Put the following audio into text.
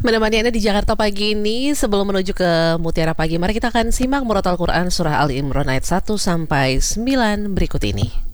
Menemani Anda di Jakarta pagi ini, sebelum menuju ke Mutiara Pagi, mari kita akan simak murotal Quran surah Ali Imran ayat 1 sampai 9 berikut ini.